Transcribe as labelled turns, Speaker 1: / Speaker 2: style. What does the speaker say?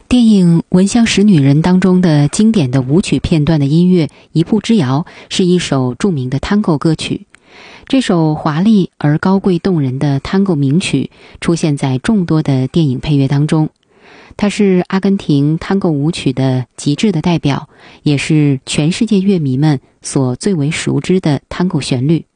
Speaker 1: 电影《闻香识女人》当中的经典的舞曲片段的音乐《一步之遥》是一首著名的探戈歌曲。这首华丽而高贵动人的探戈名曲出现在众多的电影配乐当中，它是阿根廷探戈舞曲的极致的代表，也是全世界乐迷们所最为熟知的探戈旋律。